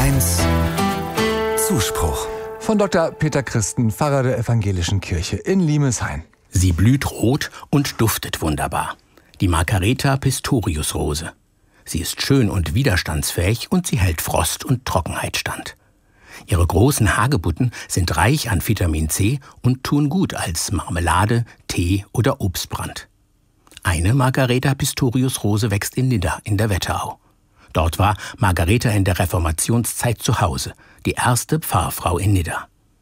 HR1 Zuspruch. Von Dr. Peter Christen, Pfarrer der Evangelischen Kirche in Limeshain. Sie blüht rot und duftet wunderbar. Die Margareta Pistorius-Rose. Sie ist schön und widerstandsfähig und sie hält Frost und Trockenheit stand. Ihre großen Hagebutten sind reich an Vitamin C und tun gut als Marmelade, Tee oder Obstbrand. Eine Margareta Pistorius-Rose wächst in Nidda in der Wetterau. Dort war Margareta in der Reformationszeit zu Hause, die erste Pfarrfrau in Nidda.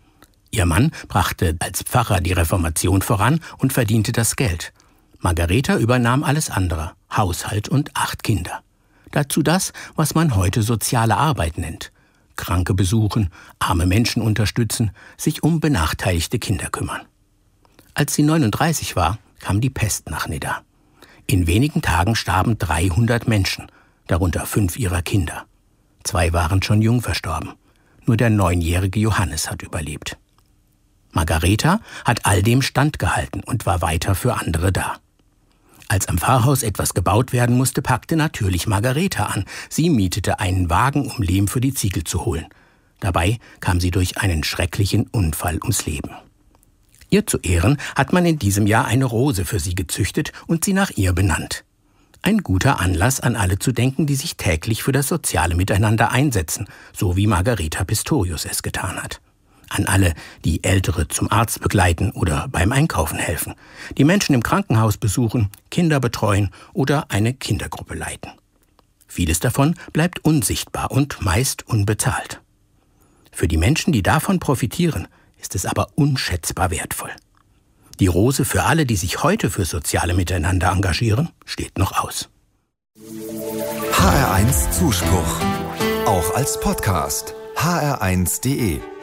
Ihr Mann brachte als Pfarrer die Reformation voran und verdiente das Geld. Margareta übernahm alles andere, Haushalt und 8 Kinder. Dazu das, was man heute soziale Arbeit nennt. Kranke besuchen, arme Menschen unterstützen, sich um benachteiligte Kinder kümmern. Als sie 39 war, kam die Pest nach Nidda. In wenigen Tagen starben 300 Menschen, darunter 5 ihrer Kinder. 2 waren schon jung verstorben. Nur der 9-jährige Johannes hat überlebt. Margareta hat all dem standgehalten und war weiter für andere da. Als am Pfarrhaus etwas gebaut werden musste, packte natürlich Margareta an. Sie mietete einen Wagen, um Lehm für die Ziegel zu holen. Dabei kam sie durch einen schrecklichen Unfall ums Leben. Ihr zu Ehren hat man in diesem Jahr eine Rose für sie gezüchtet und sie nach ihr benannt. Ein guter Anlass, an alle zu denken, die sich täglich für das soziale Miteinander einsetzen, so wie Margareta Pistorius es getan hat. An alle, die Ältere zum Arzt begleiten oder beim Einkaufen helfen, die Menschen im Krankenhaus besuchen, Kinder betreuen oder eine Kindergruppe leiten. Vieles davon bleibt unsichtbar und meist unbezahlt. Für die Menschen, die davon profitieren, ist es aber unschätzbar wertvoll. Die Rose für alle, die sich heute für soziale Miteinander engagieren, steht noch aus. HR1 Zuspruch. Auch als Podcast. hr1.de